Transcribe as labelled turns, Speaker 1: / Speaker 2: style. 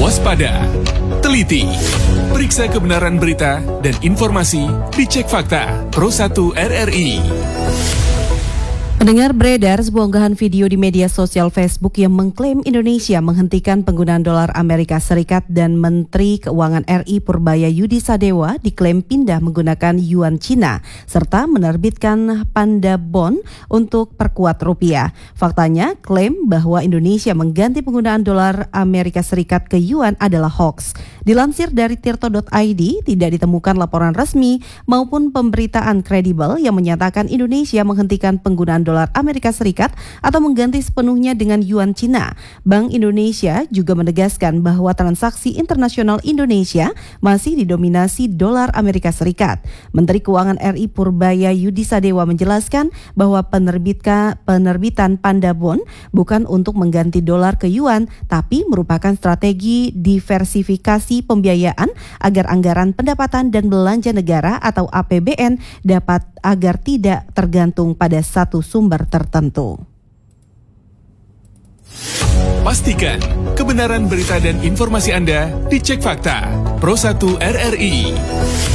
Speaker 1: Waspada, teliti, periksa kebenaran berita dan informasi, dicek fakta. Pro1 RRI.
Speaker 2: Pendengar, beredar sebuah unggahan video di media sosial Facebook yang mengklaim Indonesia menghentikan penggunaan dolar Amerika Serikat dan Menteri Keuangan RI Purbaya Yudi Sadewa diklaim pindah menggunakan yuan Cina serta menerbitkan Panda Bond untuk perkuat rupiah. Faktanya, klaim bahwa Indonesia mengganti penggunaan dolar Amerika Serikat ke yuan adalah hoax. Dilansir dari tirto.id, tidak ditemukan laporan resmi maupun pemberitaan kredibel yang menyatakan Indonesia menghentikan penggunaan dolar Amerika Serikat atau mengganti sepenuhnya dengan yuan Cina. Bank Indonesia juga menegaskan bahwa transaksi internasional Indonesia masih didominasi dolar Amerika Serikat. Menteri Keuangan RI Purbaya Yudi Sadewa menjelaskan bahwa penerbitan Panda Bond bukan untuk mengganti dolar ke yuan, tapi merupakan strategi diversifikasi pembiayaan agar anggaran pendapatan dan belanja negara atau APBN dapat agar tidak tergantung pada satu sumber tertentu.
Speaker 1: Pastikan kebenaran berita dan informasi Anda dicek fakta. Pro1 RRI.